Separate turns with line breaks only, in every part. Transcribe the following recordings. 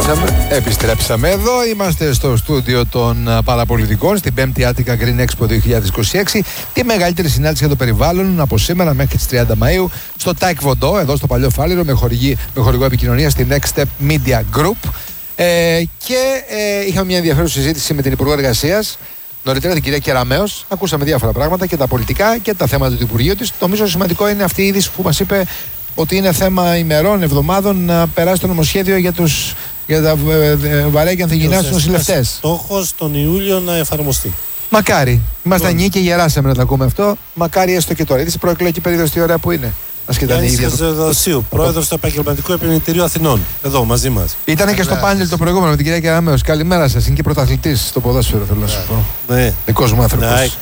Επιστρέψαμε εδώ. Είμαστε στο στούντιο των παραπολιτικών στην 5η Attica Green Expo 2026. Τη μεγαλύτερη συνάντηση για το περιβάλλον από σήμερα μέχρι τις 30 Μαΐου στο Taekwondo, εδώ στο Παλιό Φάληρο, με χορηγό επικοινωνία στη Next Step Media Group. Είχαμε μια ενδιαφέρουσα συζήτηση με την Υπουργό Εργασίας, νωρίτερα την κυρία Κεραμέως. Ακούσαμε διάφορα πράγματα και τα πολιτικά και τα θέματα του Υπουργείου της. Νομίζω σημαντικό είναι αυτή η είδηση που μας είπε ότι είναι θέμα ημερών, εβδομάδων να περάσει το νομοσχέδιο για τα βαρέα και ανθυγιεινά στους νοσηλευτές.
Στόχος τον Ιούλιο να εφαρμοστεί.
Μακάρι. Ήμασταν νίκη και γεράσαμε να τα ακούμε αυτό. Μακάρι έστω και τώρα. Είδες η προεκλογική περίοδος τι ωραία που είναι.
Γιάννης Χατζηδοσίου, πρόεδρος του Επαγγελματικού Επιμελητηρίου Αθηνών. Εδώ μαζί μας.
Ήταν και στο πάνελ το προηγούμενο με την κυρία Κεραμέως. Καλημέρα σας. Είναι και πρωταθλητής στο ποδόσφαιρο, θέλω να σου πω.
Ναι.
Δικός μου άνθρωπος.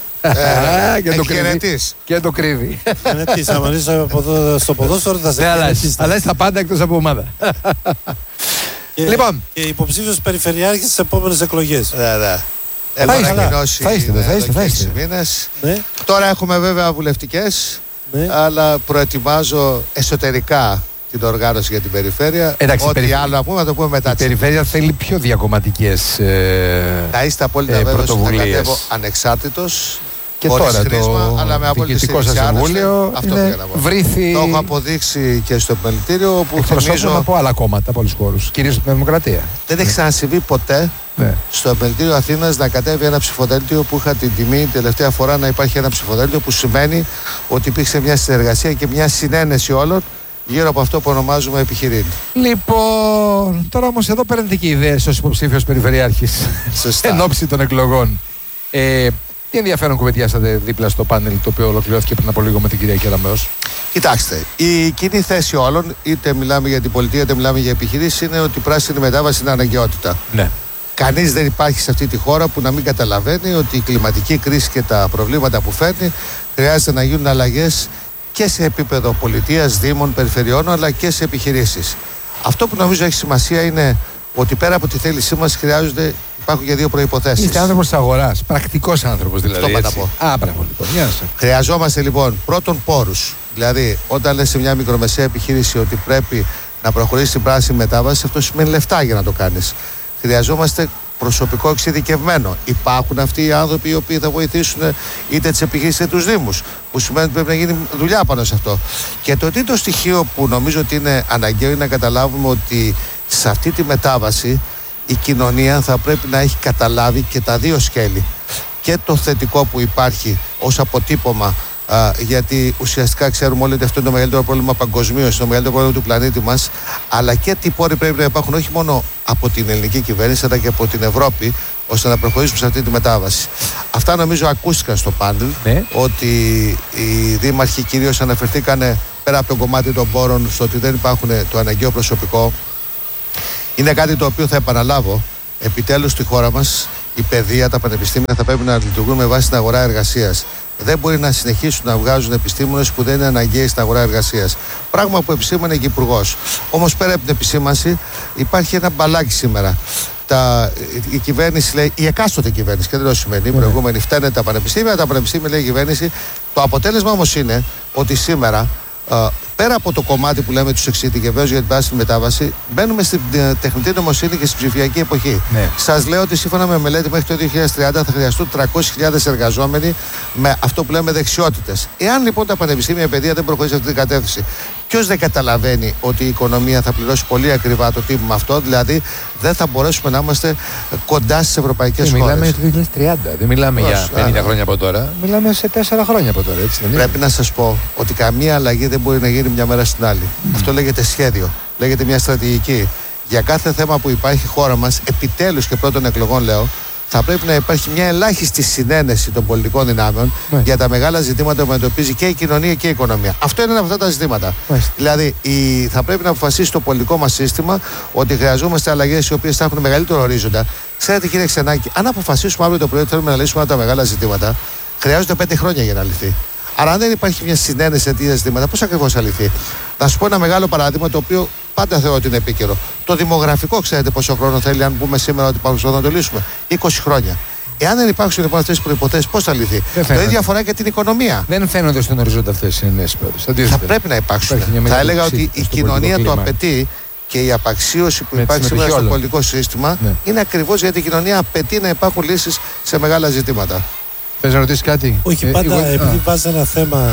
Και
το κρύβει.
Γενετής, άμα είσαι στο ποδόσφαιρο θα σε
αλλάζει τα πάντα εκτός από ομάδα. Λοιπόν.
Και υποψήφιος περιφερειάρχης στις επόμενες εκλογές.
Θα είστε.
Τώρα έχουμε βέβαια βουλευτικές, αλλά προετοιμάζω εσωτερικά την οργάνωση για την περιφέρεια. Ό,τι άλλο να πούμε, θα το πούμε μετά.
Η περιφέρεια θέλει πιο διακομματικές
να είστε απόλυτα βέβαιος ότι θα κατέβω ανεξάρτητος.
Και τώρα
χρήσμα, αλλά με
διοικητικό σας συμβούλιο βρήθη.
Το έχω αποδείξει και στο επιμελητήριο, όπου
θυμίζω από άλλα κόμματα, από άλλους χώρους, κυρίως στην Δημοκρατία.
Δεν έχει ξανασυμβεί ποτέ στο επιμελητήριο Αθήνας να κατέβει ένα ψηφοδέλτιο που είχα την τιμή τελευταία φορά να υπάρχει ένα ψηφοδέλτιο, που σημαίνει ότι υπήρξε μια συνεργασία και μια συνένεση όλων γύρω από αυτό που ονομάζουμε επιχειρήν.
Λοιπόν, τώρα όμως εδώ παίρνετε και ιδέες ως υποψήφιος περιφερειάρχης εν ώψη των εκλογών. Τι ενδιαφέρον κουβεντιάσατε δίπλα στο πάνελ το οποίο ολοκληρώθηκε πριν από λίγο με την κυρία Κεραμέως?
Κοιτάξτε, η κοινή θέση όλων, είτε μιλάμε για την πολιτεία είτε μιλάμε για επιχειρήσεις, είναι ότι η πράσινη μετάβαση είναι αναγκαιότητα.
Ναι.
Κανείς δεν υπάρχει σε αυτή τη χώρα που να μην καταλαβαίνει ότι η κλιματική κρίση και τα προβλήματα που φέρνει χρειάζεται να γίνουν αλλαγές και σε επίπεδο πολιτείας, δήμων, περιφερειών, αλλά και σε επιχειρήσεις. Αυτό που νομίζω έχει σημασία είναι ότι πέρα από τη θέλησή μας υπάρχουν και δύο προϋποθέσεις.
Είστε άνθρωπος της αγοράς, πρακτικός άνθρωπος δηλαδή.
Αυτό πάντα πω.
Μπράβο λοιπόν.
Χρειαζόμαστε λοιπόν πρώτον πόρους. Δηλαδή, όταν λες σε μια μικρομεσαία επιχείρηση ότι πρέπει να προχωρήσει στην πράσινη μετάβαση, αυτό σημαίνει λεφτά για να το κάνεις. Χρειαζόμαστε προσωπικό εξειδικευμένο. Υπάρχουν αυτοί οι άνθρωποι οι οποίοι θα βοηθήσουν είτε τις επιχειρήσεις είτε τους δήμους, που σημαίνει ότι πρέπει να γίνει δουλειά πάνω σε αυτό. Και το τρίτο στοιχείο που νομίζω ότι είναι αναγκαίο είναι να καταλάβουμε ότι σε αυτή τη μετάβαση η κοινωνία θα πρέπει να έχει καταλάβει και τα δύο σκέλη. Και το θετικό που υπάρχει ως αποτύπωμα, γιατί ουσιαστικά ξέρουμε όλοι ότι αυτό είναι το μεγαλύτερο πρόβλημα παγκοσμίως, το μεγαλύτερο πρόβλημα του πλανήτη μας, αλλά και τι πόροι πρέπει να υπάρχουν όχι μόνο από την ελληνική κυβέρνηση αλλά και από την Ευρώπη, ώστε να προχωρήσουμε σε αυτή τη μετάβαση. Αυτά νομίζω ακούστηκαν στο πάνελ, ότι οι δήμαρχοι κυρίως αναφερθήκαν πέρα από το κομμάτι των πόρων στο ότι δεν υπάρχουν το αναγκαίο προσωπικό. Είναι κάτι το οποίο θα επαναλάβω. Επιτέλους στη χώρα μας η παιδεία, τα πανεπιστήμια θα πρέπει να λειτουργούν με βάση την αγορά εργασίας. Δεν μπορεί να συνεχίσουν να βγάζουν επιστήμονες που δεν είναι αναγκαίοι στην αγορά εργασίας. Πράγμα που επισήμανε και Υπουργός. Όμως πέρα από την επισήμανση υπάρχει ένα μπαλάκι σήμερα. Η κυβέρνηση λέει, η εκάστοτε κυβέρνηση, και δεν το σημαίνει, η προηγούμενη φταίνε τα πανεπιστήμια λέει η κυβέρνηση. Το αποτέλεσμα όμως είναι ότι σήμερα, πέρα από το κομμάτι που λέμε τους εξειδικευμένους για την πράσινη μετάβαση, μπαίνουμε στην τεχνητή νοημοσύνη και στην ψηφιακή εποχή. Σας λέω ότι σύμφωνα με μελέτη μέχρι το 2030 θα χρειαστούν 300.000 εργαζόμενοι με αυτό που λέμε δεξιότητες. Εάν λοιπόν τα πανεπιστήμια, η παιδεία δεν προχωρήσει σε αυτή την κατεύθυνση, ποιος δεν καταλαβαίνει ότι η οικονομία θα πληρώσει πολύ ακριβά το τίμημα αυτό, δηλαδή δεν θα μπορέσουμε να είμαστε κοντά στις ευρωπαϊκές χώρες.
Μιλάμε για το 2030, δεν μιλάμε για 50 χρόνια από τώρα, μιλάμε σε 4 χρόνια από τώρα. Έτσι,
πρέπει να σας πω ότι καμία αλλαγή δεν μπορεί να γίνει μια μέρα στην άλλη. Αυτό λέγεται σχέδιο, λέγεται μια στρατηγική. Για κάθε θέμα που υπάρχει η χώρα μας, επιτέλους και πρώτων εκλογών λέω, θα πρέπει να υπάρχει μια ελάχιστη συνένεση των πολιτικών δυνάμεων για τα μεγάλα ζητήματα που αντιμετωπίζει και η κοινωνία και η οικονομία. Αυτό είναι ένα από αυτά τα ζητήματα. Δηλαδή, θα πρέπει να αποφασίσει το πολιτικό μας σύστημα ότι χρειαζόμαστε αλλαγές οι οποίες θα έχουν μεγαλύτερο ορίζοντα. Ξέρετε, κύριε Ξενάκη, αν αποφασίσουμε αύριο το πρωί ότι θέλουμε να λύσουμε όλα τα μεγάλα ζητήματα, χρειάζονται 5 χρόνια για να λυθεί. Άρα, αν δεν υπάρχει μια συνένεση σε τέτοια ζητήματα, πώς ακριβώς θα λυθεί? Να σου πω ένα μεγάλο παράδειγμα το οποίο πάντα θεωρώ ότι είναι επίκαιρο. Το δημογραφικό, ξέρετε πόσο χρόνο θέλει, αν πούμε σήμερα ότι πάμε να το λύσουμε? 20 χρόνια. Εάν δεν υπάρξουν λοιπόν αυτές τις προϋποθέσεις, πώς θα λυθεί? Το ίδιο αφορά και την οικονομία.
Δεν φαίνονται στον οριζόντα αυτές οι νέες πρόοδες.
Θα πρέπει να υπάρξουν. Θα έλεγα ότι η κοινωνία το απαιτεί και η απαξίωση που
Με
υπάρχει
τη
σήμερα
συμμετοχή
στο
όλων.
πολιτικό σύστημα
Ναι.
είναι ακριβώς γιατί η κοινωνία απαιτεί να υπάρχουν λύσεις σε μεγάλα ζητήματα.
Θες να ρωτήσεις κάτι?
Όχι, πάντα επειδή βάζει ένα θέμα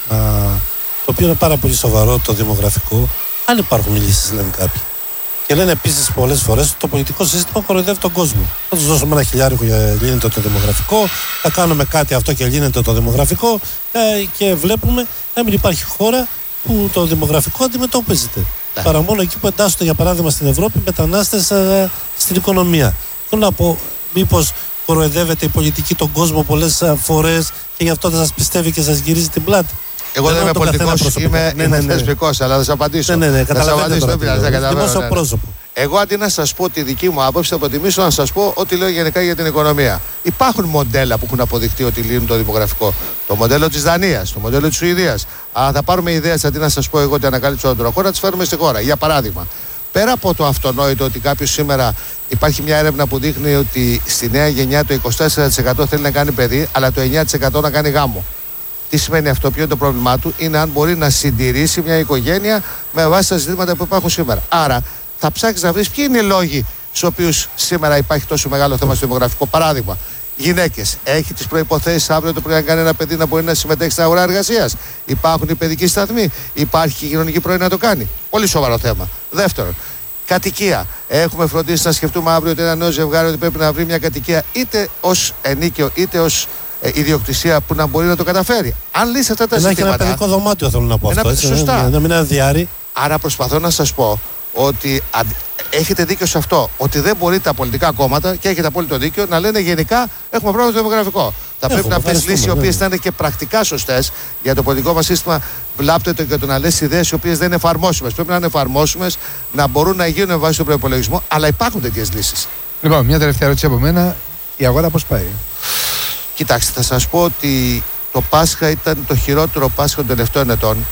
το οποίο είναι πάρα πολύ σοβαρό, το δημογραφικό, αν υπάρχουν λύσεις, λένε κάποιοι. Και λένε επίσης πολλές φορές ότι το πολιτικό σύστημα κοροϊδεύει τον κόσμο. Θα τους δώσουμε ένα χιλιάρικο και λύνεται το δημογραφικό, θα κάνουμε κάτι αυτό και λύνεται το δημογραφικό, και βλέπουμε να μην υπάρχει χώρα που το δημογραφικό αντιμετωπίζεται.
Ναι.
Παρά μόνο εκεί που εντάσσονται, για παράδειγμα, στην Ευρώπη μετανάστες στην οικονομία. Θέλω να πω, μήπως κοροϊδεύεται η πολιτική τον κόσμο πολλές φορές και γι' αυτό δεν σας πιστεύει και σας γυρίζει την πλάτη?
Εγώ δεν είμαι πολιτικός, είμαι θεσμικός, αλλά θα σας απαντήσω.
Ναι, καταλαβαίνετε. Δημόσιο
Ναι.
πρόσωπο.
Εγώ αντί να σας πω τη δική μου άποψη, θα προτιμήσω να σας πω ό,τι λέω γενικά για την οικονομία. Υπάρχουν μοντέλα που έχουν αποδειχτεί ότι λύνουν το δημογραφικό. Το μοντέλο της Δανίας, το μοντέλο της Σουηδίας. Αν θα πάρουμε ιδέες αντί να σας πω εγώ ότι ανακάλυψα τον τροχό, να τις φέρουμε στη χώρα. Για παράδειγμα, πέρα από το αυτονόητο ότι κάποιος σήμερα υπάρχει μια έρευνα που δείχνει ότι στη νέα γενιά το 24% θέλει να κάνει παιδί, αλλά το 9% να κάνει γάμο. Τι σημαίνει αυτό, ποιο είναι το πρόβλημά του, είναι αν μπορεί να συντηρήσει μια οικογένεια με βάση τα ζητήματα που υπάρχουν σήμερα. Άρα, θα ψάξεις να βρεις ποιοι είναι οι λόγοι στους οποίους σήμερα υπάρχει τόσο μεγάλο θέμα στο δημογραφικό. Παράδειγμα, γυναίκες. Έχει τις προϋποθέσεις αύριο το πρωί να κάνει ένα παιδί να μπορεί να συμμετέχει στην αγορά εργασίας? Υπάρχουν οι παιδικοί σταθμοί? Υπάρχει και η κοινωνική πρώη να το κάνει? Πολύ σοβαρό θέμα. Δεύτερον, κατοικία. Έχουμε φροντίσει να σκεφτούμε αύριο ότι ένα νέο ζευγάρι ότι πρέπει να βρει μια κατοικία είτε ως ενίκαιο είτε ως ιδιοκτησία που να μπορεί να το καταφέρει. Αν λύσει αυτά τα
Να έχει ένα
ζητήματα.
παιδικό δωμάτιο, θέλω να πω αυτό. Έτσι,
σωστά.
Να μην είναι αδιάρρη.
Άρα προσπαθώ να σας πω ότι έχετε δίκιο σε αυτό. Ότι δεν μπορεί τα πολιτικά κόμματα, και έχετε απόλυτο δίκιο, να λένε γενικά έχουμε πρόβλημα στο δημογραφικό. Θα πρέπει να βρει λύσεις οι οποίες θα είναι και πρακτικά σωστές. Για το πολιτικό μας σύστημα βλάπτεται και το να λες ιδέες οι οποίες δεν είναι εφαρμόσιμες. Πρέπει να είναι εφαρμόσιμες, να μπορούν να γίνουν βάσει τον προϋπολογισμό, αλλά υπάρχουν τέτοιες λύσεις.
Λοιπόν, μια τελευταία ερώτηση από μένα. Η αγορά πώς πάει?
Κοιτάξτε, θα σας πω ότι το Πάσχα ήταν το χειρότερο Πάσχα των τελευταίων ετών.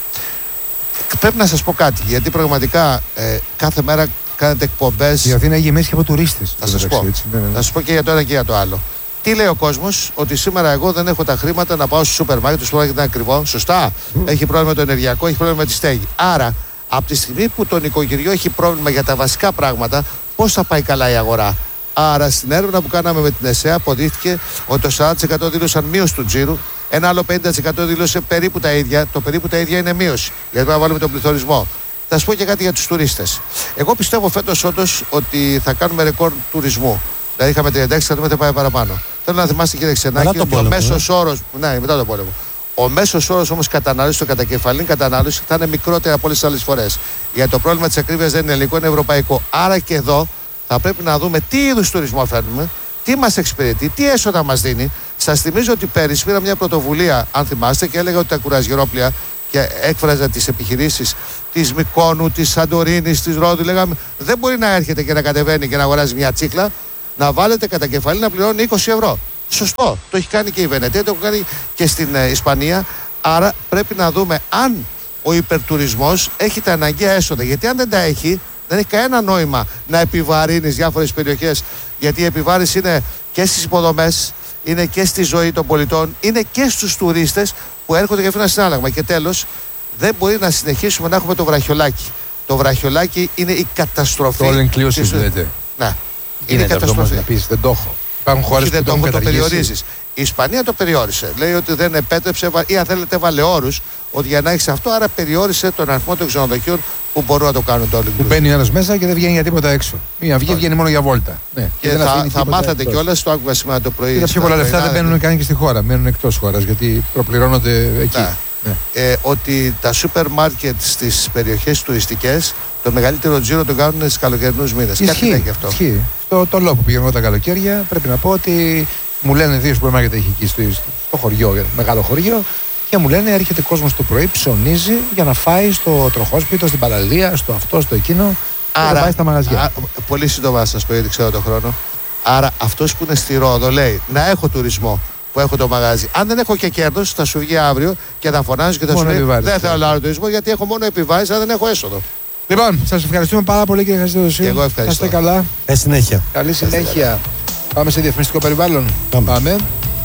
Πρέπει να σας πω κάτι, γιατί πραγματικά κάθε μέρα κάνετε εκπομπές.
Η Αθήνα έχει γεμίσει και από τουρίστες.
Θα σας πω. Θα σας πω και για το ένα και για το άλλο. Τι λέει ο κόσμος? Ότι σήμερα εγώ δεν έχω τα χρήματα να πάω στο σούπερ μάρκετ, το σούπερ μάρκετ είναι ακριβό. Σωστά. Έχει πρόβλημα το ενεργειακό, έχει πρόβλημα με τη στέγη. Άρα, από τη στιγμή που το νοικοκυριό έχει πρόβλημα για τα βασικά πράγματα, πώς θα πάει καλά η αγορά? Άρα, στην έρευνα που κάναμε με την ΕΣΕΑ, αποδείχθηκε ότι το 40% δήλωσαν μείωση του τζίρου, ένα άλλο 50% δήλωσε περίπου τα ίδια. Το περίπου τα ίδια είναι μείωση, γιατί πρέπει να βάλουμε τον πληθωρισμό. Θα σας πω και κάτι για τους τουρίστες. Εγώ πιστεύω φέτος όντως ότι θα κάνουμε ρεκόρ τουρισμού. Δηλαδή είχαμε 36%, θα πάει παραπάνω. Θέλω να θυμάστε, κύριε Ξενάκη, ότι ο μέσος όρος. Ναι, μετά τον πόλεμο. Ο μέσος όρος όμως κατανάλωση, το κατακεφαλήν κατανάλωση, θα είναι μικρότερη από όλες τις άλλες φορές. Γιατί το πρόβλημα της ακρίβειας δεν είναι ελληνικό, είναι ευρωπαϊκό. Άρα και εδώ θα πρέπει να δούμε τι είδους τουρισμό φέρνουμε, τι μας εξυπηρετεί, τι έσοδα μας δίνει. Σας θυμίζω ότι πέρυσι πήρα μια πρωτοβουλία, αν θυμάστε, και έλεγα ότι τα κουραζιερόπλια και έκφραζα τις επιχειρήσεις της Μυκόνου, της Σαντορίνης, της Ρόδου. Λέγαμε δεν μπορεί να έρχεται και να κατεβαίνει και να αγοράζει μια τσίκλα, να βάλετε κατά κεφαλή να πληρώνει 20 ευρώ. Σωστό. Το έχει κάνει και η Βενετία, το έχει κάνει και στην Ισπανία. Άρα πρέπει να δούμε αν ο υπερτουρισμός έχει τα αναγκαία έσοδα. Γιατί αν δεν τα έχει, δεν έχει κανένα νόημα να επιβαρύνεις διάφορες περιοχές. Γιατί η επιβάρυνση είναι και στις υποδομές, είναι και στη ζωή των πολιτών, είναι και στους τουρίστες που έρχονται για αυτό ένα συνάλλαγμα. Και τέλος, δεν μπορεί να συνεχίσουμε να έχουμε το βραχιολάκι. Το βραχιολάκι είναι η καταστροφή.
Το all inclusive λέτε.
Ναι. Είναι η καταστροφή.
Επίσης, δεν το έχω. Υπάρχουν χώρες που
δεν
το
το περιορίζεις. Η Ισπανία το περιόρισε. Λέει ότι δεν επέτρεψε ή αν θέλετε έβαλε όρους ότι για να έχεις αυτό, άρα περιόρισε τον αριθμό των ξενοδοχείων που μπορούν να το κάνουν το all inclusive.
Που μπαίνει ο ένας μέσα και δεν βγαίνει για τίποτα έξω. Ή αν βγαίνει μόνο για βόλτα. Ναι.
Και θα μάθατε κιόλας, το άκουγα σήμερα το πρωί.
Τα πιο πολλά λεφτά δεν μπαίνουν καν και στη χώρα, μένουν εκτός χώρας γιατί προπληρώνονται εκεί.
Ναι. Ότι τα σούπερ μάρκετ στις περιοχές τουριστικές το μεγαλύτερο τζίρο το κάνουν στις καλοκαιρινούς μήνες. Κάτι λέει και αυτό.
Ισχύει. Στο λόγο που πηγαίνω τα καλοκαίρια πρέπει να πω ότι μου λένε δύο σούπερ μάρκετ έχει εκεί στο χωριό, μεγάλο χωριό, και μου λένε έρχεται κόσμος το πρωί, ψωνίζει για να φάει στο τροχόσπιτο, στην παραλία, στο αυτό, στο εκείνο. Άρα πάει στα μαγαζιά.
Πολύ σύντομα να σας πω, γιατί ξέρω τον χρόνο. Άρα αυτός που είναι στη Ρόδο λέει να έχω τουρισμό που έχω το μαγάζι. Αν δεν έχω και κέρδος, θα σου βγει αύριο και θα φωνάζει και θα σου λέει δεν θέλω άλλο τουρισμό γιατί έχω μόνο επιβάσεις, αλλά δεν έχω έσοδο.
Λοιπόν, σας ευχαριστούμε πάρα πολύ κύριε Χατζηδοσίου.
Εγώ ευχαριστώ.
Είστε καλά.
Συνέχεια.
Καλή συνέχεια. Πάμε σε διαφημιστικό περιβάλλον.
Πάμε.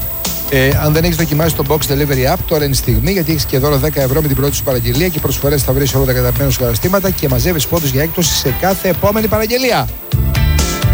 Αν δεν έχεις δοκιμάσει το Box Delivery App, τώρα είναι η στιγμή, γιατί έχεις και δώρο 10 ευρώ με την πρώτη σου παραγγελία και προσφορές θα βρεις όλα τα καταπληκτικά καταστήματα και μαζεύεις πόντους για έκπτωση σε κάθε επόμενη παραγγελία.